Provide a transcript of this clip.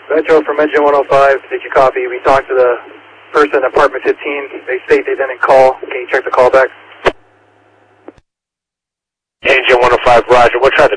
Metro from Engine 105, did you copy? We talked to the person in apartment 15. They state they didn't call. Can you check the callback? Engine 105, roger. We'll try the